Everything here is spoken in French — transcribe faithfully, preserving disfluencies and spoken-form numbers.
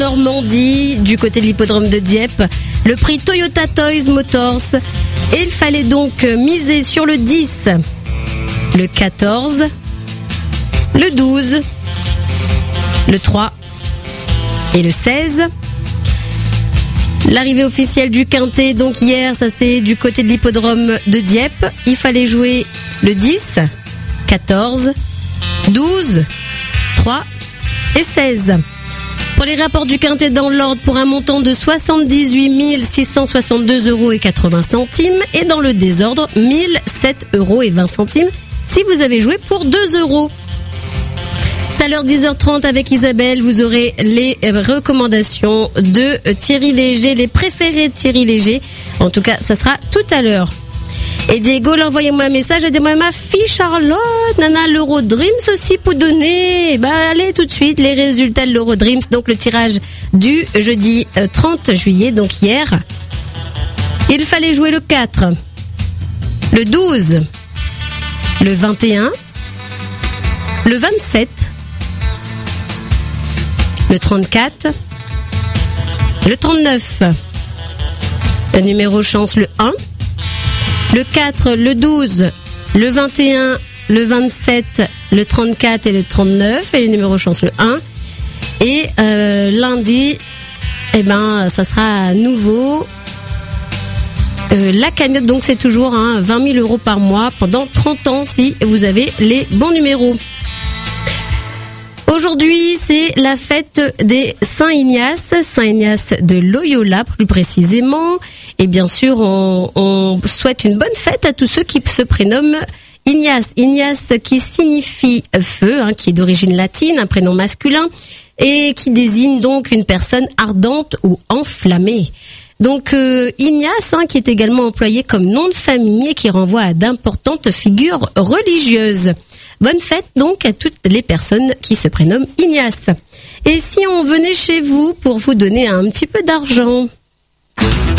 Normandie, du côté de l'hippodrome de Dieppe, le prix Toyota Toys Motors. Et il fallait donc miser sur le dix, le quatorze, le douze, le trois et le seize. L'arrivée officielle du quintet, donc hier, ça c'est du côté de l'hippodrome de Dieppe. Il fallait jouer le dix, quatorze, douze, trois et seize. Pour les rapports du quintet dans l'ordre, pour un montant de soixante-dix-huit mille six cent soixante-deux euros et quatre-vingts centimes. Et dans le désordre, mille sept euros et vingt centimes si vous avez joué pour deux euros. Tout à l'heure, dix heures trente avec Isabelle, vous aurez les recommandations de Thierry Léger, les préférés de Thierry Léger. En tout cas, ça sera tout à l'heure. Et Diego, envoyez-moi un message, dit-moi, ma fille Charlotte, nana, l'Eurodreams aussi pour donner. Ben, allez tout de suite, les résultats de l'Eurodreams, donc le tirage du jeudi trente juillet, donc hier. Il fallait jouer le quatre, le douze, le vingt et un, le vingt-sept, le trente-quatre, le trente-neuf, le numéro chance, le un, le quatre, le douze, le vingt et un, le vingt-sept, le trente-quatre et le trente-neuf, et le numéro chance, le un. Et euh, lundi, eh ben, ça sera à nouveau euh, la cagnotte, donc c'est toujours hein, vingt mille euros par mois pendant trente ans si vous avez les bons numéros. Aujourd'hui, c'est la fête des Saint-Ignace, Saint-Ignace de Loyola plus précisément. Et bien sûr, on, on souhaite une bonne fête à tous ceux qui se prénomment Ignace. Ignace qui signifie feu, hein, qui est d'origine latine, un prénom masculin, et qui désigne donc une personne ardente ou enflammée. Donc euh, Ignace, hein, qui est également employé comme nom de famille et qui renvoie à d'importantes figures religieuses. Bonne fête donc à toutes les personnes qui se prénomment Ignace. Et si on venait chez vous pour vous donner un petit peu d'argent ?